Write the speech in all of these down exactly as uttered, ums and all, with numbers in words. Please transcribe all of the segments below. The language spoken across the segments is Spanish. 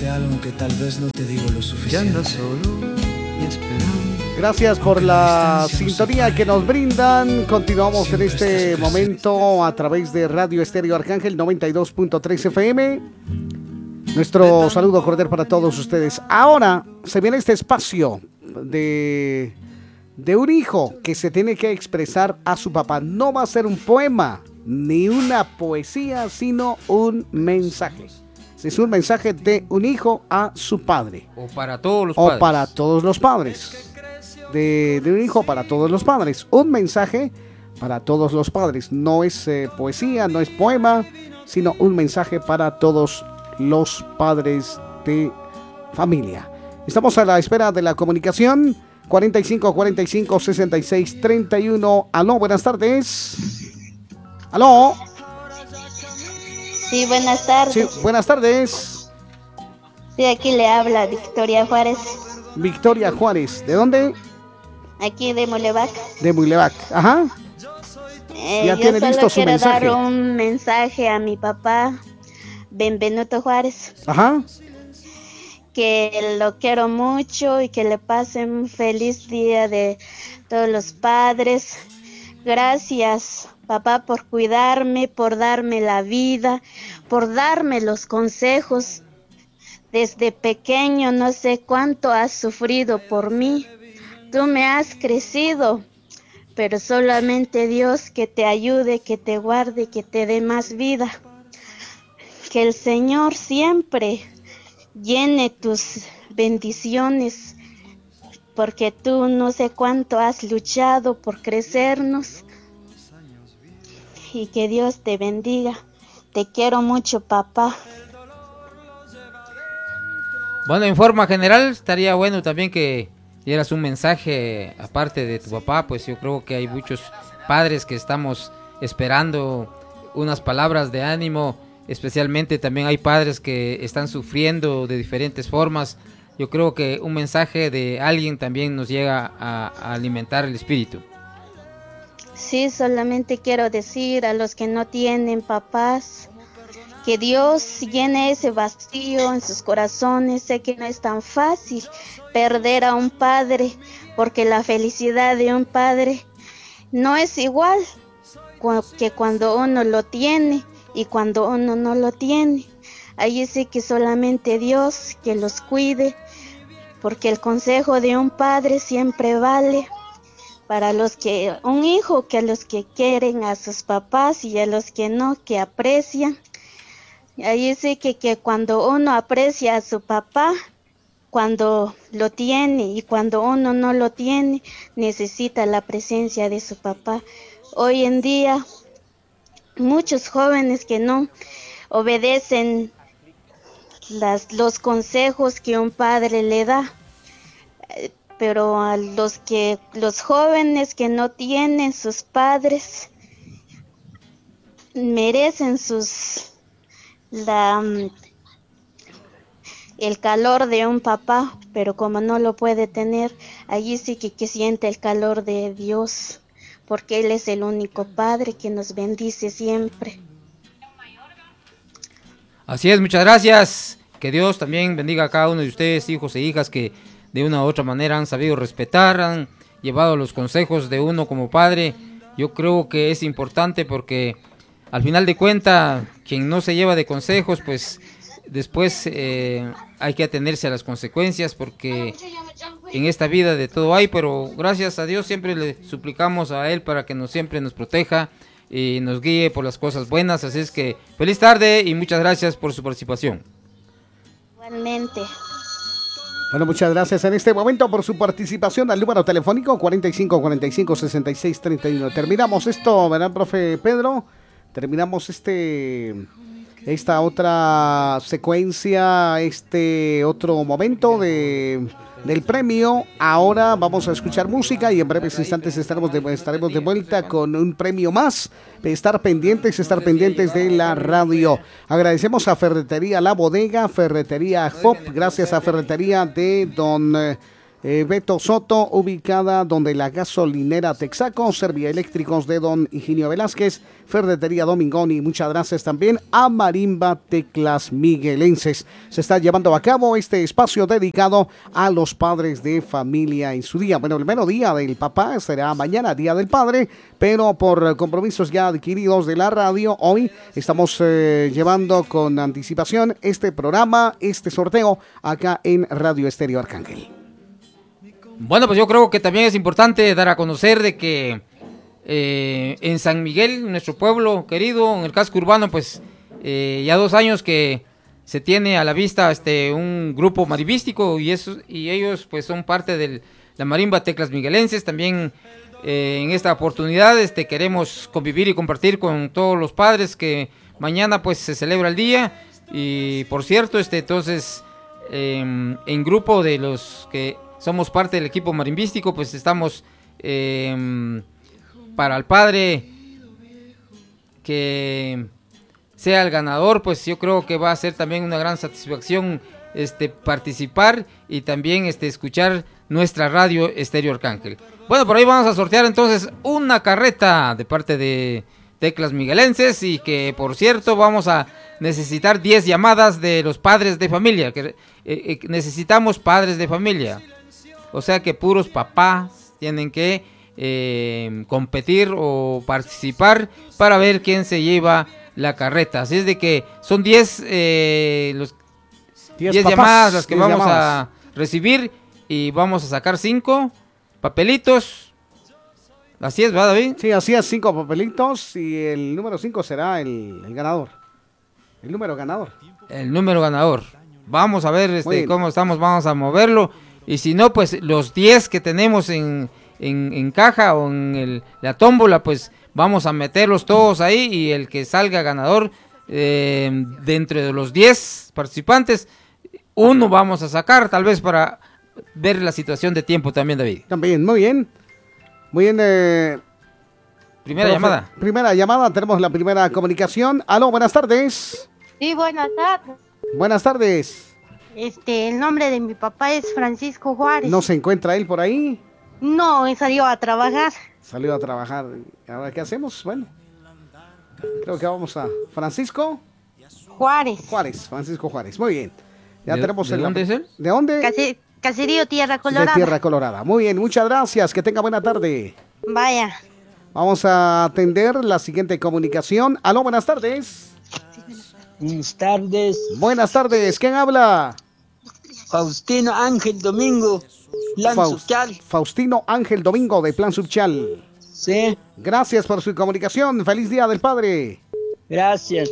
decirte algo que tal vez no te digo lo Ya suficiente. andas solo y esperando. Gracias por la sintonía que nos brindan. Continuamos en este momento a través de Radio Estéreo Arcángel noventa y dos punto tres F M. Nuestro saludo cordial para todos ustedes. Ahora se viene este espacio de, de un hijo que se tiene que expresar a su papá. No va a ser un poema ni una poesía, sino un mensaje. Es un mensaje de un hijo a su padre. O para todos los O padres. para todos los padres. De, de un hijo para todos los padres. Un mensaje para todos los padres. No es eh, poesía, no es poema, sino un mensaje para todos los padres de familia. Estamos a la espera de la comunicación. cuarenta y cinco, cuarenta y cinco, sesenta y seis, treinta y uno. Aló, buenas tardes. Aló. Sí, buenas tardes. Sí, buenas tardes. Sí, aquí le habla Victoria Juárez. Victoria Juárez. ¿De dónde? Aquí de Molevac. De Muilevac. Ajá. Eh, Ya yo tiene solo listo su quiero mensaje. dar un mensaje a mi papá, Benvenuto Juárez, Ajá. que lo quiero mucho y que le pase un feliz día de todos los padres. Gracias, papá, por cuidarme, por darme la vida, por darme los consejos. Desde pequeño no sé cuánto has sufrido por mí. Tú me has crecido, pero solamente Dios que te ayude, que te guarde, que te dé más vida. Que el Señor siempre llene tus bendiciones, porque tú no sé cuánto has luchado por crecernos. Y que Dios te bendiga. Te quiero mucho, papá. Bueno, en forma general estaría bueno también que dieras un mensaje aparte de tu papá, pues yo creo que hay muchos padres que estamos esperando unas palabras de ánimo, especialmente también hay padres que están sufriendo de diferentes formas. Yo creo que un mensaje de alguien también nos llega a, a alimentar el espíritu. Sí, solamente quiero decir a los que no tienen papás, que Dios llene ese vacío en sus corazones. Sé que no es tan fácil perder a un padre, porque la felicidad de un padre no es igual que cuando uno lo tiene y cuando uno no lo tiene. Ahí sí que solamente Dios que los cuide, porque el consejo de un padre siempre vale para los que, un hijo que a los que quieren a sus papás y a los que no, que aprecian. Ahí sí que, que cuando uno aprecia a su papá, cuando lo tiene y cuando uno no lo tiene, necesita la presencia de su papá. Hoy en día, muchos jóvenes que no obedecen las, los consejos que un padre le da, pero a los que, los jóvenes que no tienen sus padres, merecen sus la el calor de un papá, pero como no lo puede tener, allí sí que, que siente el calor de Dios, porque Él es el único Padre que nos bendice siempre. Así es, muchas gracias. Que Dios también bendiga a cada uno de ustedes, hijos e hijas que de una u otra manera han sabido respetar, han llevado los consejos de uno como padre. Yo creo que es importante porque al final de cuentas, quien no se lleva de consejos, pues después eh, hay que atenerse a las consecuencias, porque en esta vida de todo hay, pero gracias a Dios siempre le suplicamos a Él para que nos siempre nos proteja y nos guíe por las cosas buenas. Así es que feliz tarde y muchas gracias por su participación. Igualmente. Bueno, muchas gracias en este momento por su participación al número telefónico cuarenta y cinco, cuarenta y cinco, sesenta y seis, treinta y uno. Terminamos esto, ¿verdad, profe Pedro? Terminamos este esta otra secuencia, este otro momento de del premio. Ahora vamos a escuchar música y en breves instantes estaremos de, estaremos de vuelta con un premio más. Estar pendientes, estar pendientes de la radio. Agradecemos a Ferretería La Bodega, Ferretería Pop, gracias a Ferretería de Don Eh, Beto Soto, ubicada donde la gasolinera Texaco, Servieléctricos de Don Higinio Velázquez, Ferretería Domingoni. Muchas gracias también a Marimba Teclas Miguelenses. Se está llevando a cabo este espacio dedicado a los padres de familia en su día. Bueno, el mero día del papá será mañana, Día del Padre, pero por compromisos ya adquiridos de la radio, hoy estamos eh, llevando con anticipación este programa, este sorteo acá en Radio Estéreo Arcángel. Bueno, pues yo creo que también es importante dar a conocer de que eh, en San Miguel, nuestro pueblo querido, en el casco urbano, pues eh, ya dos años que se tiene a la vista este un grupo marimbístico y, eso, y ellos pues son parte de la Marimba Teclas Miguelenses. También eh, en esta oportunidad este, queremos convivir y compartir con todos los padres que mañana pues se celebra el día. Y por cierto, este entonces eh, en grupo de los que somos parte del equipo marimbístico, pues estamos eh, para el padre que sea el ganador, pues yo creo que va a ser también una gran satisfacción este participar y también este escuchar nuestra radio Estéreo Arcángel. Bueno, por ahí vamos a sortear entonces una carreta de parte de Teclas Miguelenses y que por cierto vamos a necesitar diez llamadas de los padres de familia, que eh, eh, necesitamos padres de familia. O sea que puros papás tienen que eh, competir o participar para ver quién se lleva la carreta. Así es de que son diez eh, los diez llamadas las que vamos llamadas. a recibir y vamos a sacar cinco papelitos. Así es, ¿verdad, David? Sí, así es, cinco papelitos y el número cinco será el, el ganador. El número ganador. El número ganador. Vamos a ver este cómo estamos, vamos a moverlo. Y si no, pues los diez que tenemos en, en, en caja o en el, la tómbola, pues vamos a meterlos todos ahí y el que salga ganador eh, dentro de los diez participantes, uno vamos a sacar, tal vez para ver la situación de tiempo también, David. También, muy bien. Muy bien. Eh, primera profe, llamada. Primera llamada, tenemos la primera comunicación. Aló, buenas tardes. Sí, buenas tardes. Buenas tardes. Este, el nombre de mi papá es Francisco Juárez. ¿No se encuentra él por ahí? No, él salió a trabajar. Salió a trabajar. ¿Ahora qué hacemos? Bueno, creo que vamos a... ¿Francisco? Juárez. Juárez, Francisco Juárez. Muy bien. Ya ¿De, tenemos ¿de el... dónde es él? ¿De dónde? Case, Caserío Tierra Colorada. De Tierra Colorada. Muy bien, muchas gracias. Que tenga buena tarde. Vaya. Vamos a atender la siguiente comunicación. Aló, buenas tardes. Buenas tardes. Buenas tardes. ¿Quién habla? Faustino Ángel Domingo, Plan Faust, Subchal. Faustino Ángel Domingo de Plan Subchal. Sí. Gracias por su comunicación. Feliz Día del Padre. Gracias.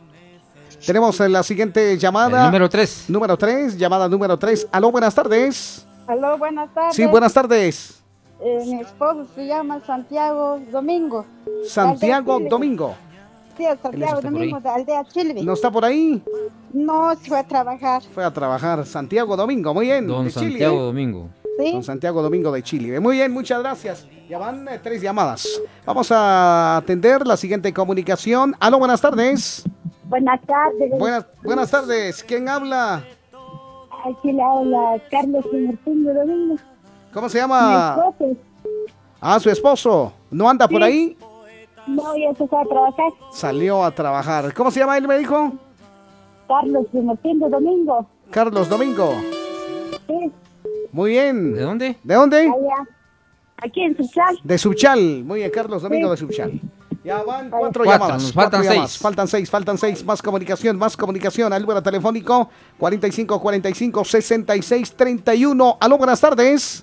Tenemos la siguiente llamada. El número tres. Número tres, llamada número tres. Aló, buenas tardes. Aló, buenas tardes. Sí, buenas tardes. Eh, mi esposo se llama Santiago Domingo. Santiago Domingo. Sí, Santiago Domingo de Aldea Chilve. ¿No está por ahí? No, se fue a trabajar. Fue a trabajar. Santiago Domingo, muy bien. Don de Santiago Chile, ¿eh? Domingo. ¿Sí? Don Santiago Domingo de Chile. Muy bien, muchas gracias. Ya van eh, tres llamadas. Vamos a atender la siguiente comunicación. Aló, buenas tardes. Buenas tardes. Buenas, buenas tardes. ¿Quién habla? Aquí le habla Carlos Martín de Domingo. ¿Cómo se llama? Mi esposo. Ah, su esposo. ¿No anda por Sí. ahí? No, ya se fue a trabajar. Salió a trabajar. ¿Cómo se llama él, me dijo? Carlos Martín de Domingo. Carlos Domingo. Sí, Muy bien. ¿De dónde? ¿De dónde? allá. Aquí en Suchal. De Subchal. Muy bien, Carlos Domingo Sí. de Subchal. Ya van cuatro, Cuatro, llamadas. nos cuatro faltan llamadas. seis. Faltan seis, faltan seis. Más comunicación, más comunicación. Al número telefónico cuarenta y cinco cuarenta y cinco sesenta y seis treinta y uno. Aló, buenas tardes.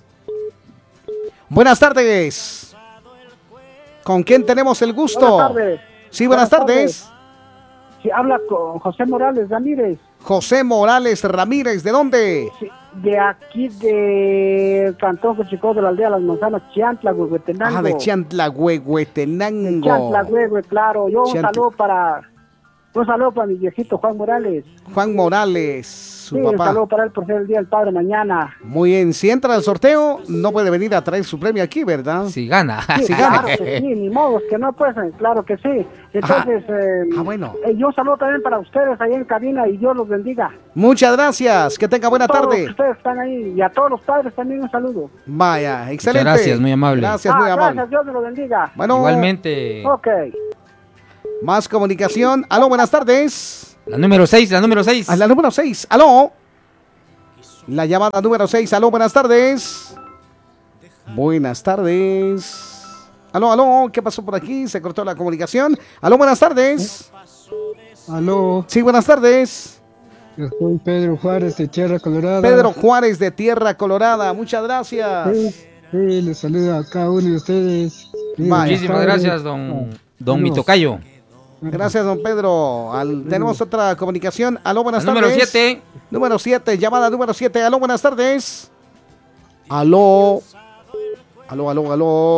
Buenas tardes. ¿Con quién tenemos el gusto? Buenas tardes. Sí, buenas, buenas tardes. tardes. Sí, habla con José Morales Ramírez. José Morales Ramírez, ¿de dónde? Sí, de aquí de Cantón Chico de la aldea Las Manzanas, Chiantla, Huehuetenango. Ah, de Chiantla, Huehuetenango. Chiantla, Huehue, claro. Yo Chiantla. un saludo para Un saludo para mi viejito Juan Morales. Juan Morales, su Sí, un papá. saludo para él por ser el Día del Padre mañana. Muy bien, si entra al sorteo, no puede venir a traer su premio aquí, ¿verdad? Si gana. Sí, Si claro gana. que sí, ni modo, que no pues, eh, claro que sí. Entonces, eh, Ah, bueno. eh, yo saludo también para ustedes ahí en cabina y Dios los bendiga. Muchas gracias, que tenga buena Todos tarde. ustedes están ahí y a todos los padres también un saludo. Vaya, excelente. gracias, muy amable. Gracias, Ah, muy amable. gracias, Dios me lo bendiga. Bueno, Igualmente. Ok. más comunicación. Aló, buenas tardes. La número seis, la número seis. A la número seis, aló. La llamada número seis, aló, buenas tardes. Buenas tardes. Aló, aló, ¿qué pasó por aquí? Se cortó la comunicación. Aló, buenas tardes. Aló, Sí, buenas tardes. yo soy Pedro Juárez de Tierra Colorada. Pedro Juárez de Tierra Colorada, muchas gracias. Sí, sí, les saludo a cada uno de ustedes. Sí, Vaya. Muchísimas padre. gracias, don, don Bueno. mi tocayo. Gracias, don Pedro. Al- tenemos otra comunicación. Aló, buenas La tardes. número siete. Número siete, llamada número siete. Aló, buenas tardes. Aló. Aló, aló, aló.